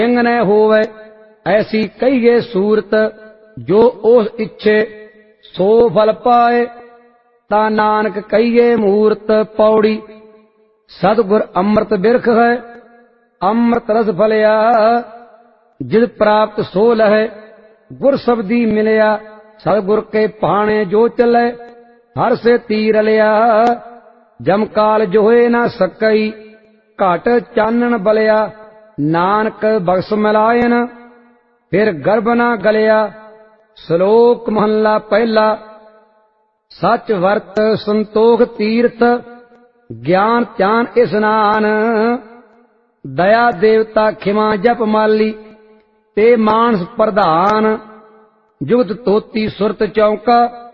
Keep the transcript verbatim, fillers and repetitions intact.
इंग न होवे ऐसी कहिए सूरत, जो उस इच्छे सो फल पाए। ता नानक कहिए मूरत पौड़ी, सतगुर अमृत बिरख है। अमृत रस फलिया जिद प्राप्त सो लहे, गुर शब्दी मिलया सतगुर के भाणे जो चले। हर से तीर लिया जमकाल जोए ना सकई, घट चानन बलिया नानक बख्श मिलायन। फिर गर्भ ना गलिया श्लोक महला पहला। सच वर्त संतोख तीर्थ, ज्ञान ध्यान स्नान। दया देवता खिमा जप माली, ते मानस प्रधान। जुगत तोती सुरत चौका,